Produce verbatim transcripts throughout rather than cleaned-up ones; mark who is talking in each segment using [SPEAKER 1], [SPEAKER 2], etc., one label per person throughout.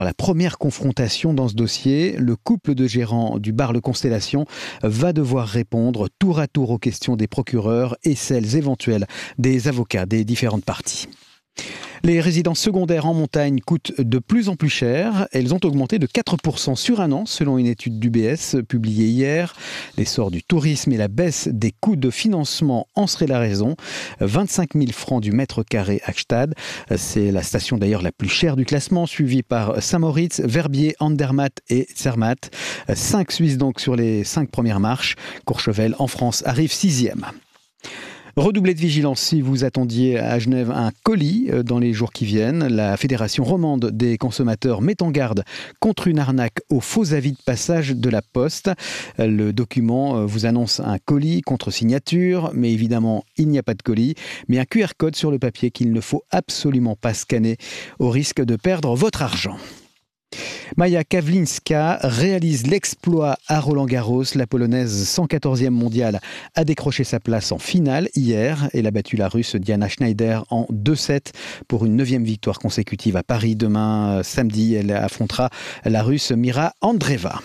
[SPEAKER 1] La première confrontation dans ce dossier, le couple de gérants du bar Le Constellation va devoir répondre tour à tour aux questions des procureurs et celles éventuelles des avocats des différentes parties. Les résidences secondaires en montagne coûtent de plus en plus cher. Elles ont augmenté de quatre pour cent sur un an, selon une étude d'U B S publiée hier. L'essor du tourisme et la baisse des coûts de financement en seraient la raison. vingt-cinq mille francs du mètre carré à Gstaad. C'est la station d'ailleurs la plus chère du classement, suivie par Saint-Moritz, Verbier, Andermatt et Zermatt. Cinq Suisses donc sur les cinq premières marches. Courchevel en France arrive sixième. Redoublez de vigilance si vous attendiez à Genève un colis dans les jours qui viennent. La Fédération romande des consommateurs met en garde contre une arnaque aux faux avis de passage de la Poste. Le document vous annonce un colis contre signature, mais évidemment, il n'y a pas de colis, mais un Q R code sur le papier qu'il ne faut absolument pas scanner au risque de perdre votre argent. Maja Kavlinska réalise l'exploit à Roland-Garros. La Polonaise cent quatorzième mondiale a décroché sa place en finale hier. Elle a battu la Russe Diana Schneider en deux sept pour une neuvième victoire consécutive à Paris. Demain, samedi, elle affrontera la Russe Mira Andreeva.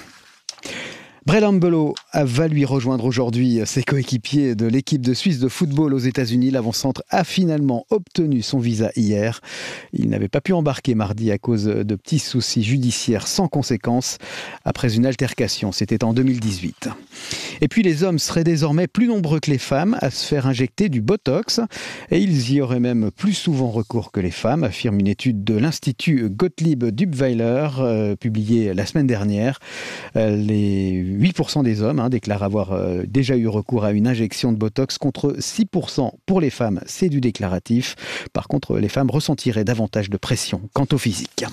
[SPEAKER 1] Brel Embolo va lui rejoindre aujourd'hui ses coéquipiers de l'équipe de Suisse de football aux États-Unis. L'avant-centre a finalement obtenu son visa hier. Il n'avait pas pu embarquer mardi à cause de petits soucis judiciaires sans conséquence après une altercation. C'était en deux mille dix-huit. Et puis les hommes seraient désormais plus nombreux que les femmes à se faire injecter du Botox. Et ils y auraient même plus souvent recours que les femmes, affirme une étude de l'Institut Gottlieb Dubbweiler, euh, publiée la semaine dernière. Euh, les huit pour cent des hommes hein, déclarent avoir euh, déjà eu recours à une injection de Botox contre six pour cent pour les femmes. C'est du déclaratif. Par contre, les femmes ressentiraient davantage de pression quant au physique.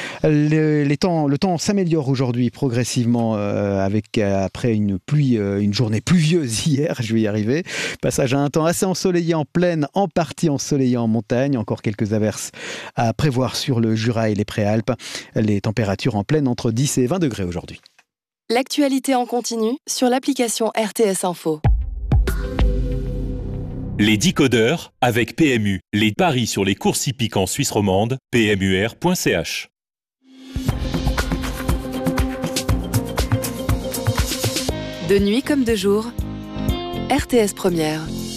[SPEAKER 1] Le, les temps, le temps s'améliore aujourd'hui progressivement euh, avec euh, après une pluie, euh, une journée pluvieuse hier, je vais y arriver. Passage à un temps assez ensoleillé en plaine, en partie ensoleillé en montagne. Encore quelques averses à prévoir sur le Jura et les Préalpes. Les températures en plaine entre dix et vingt degrés aujourd'hui.
[SPEAKER 2] L'actualité en continu sur l'application R T S Info.
[SPEAKER 3] Les décodeurs avec P M U. Les paris sur les courses hippiques en Suisse romande, p m u r point c h.
[SPEAKER 2] De nuit comme de jour, R T S Première.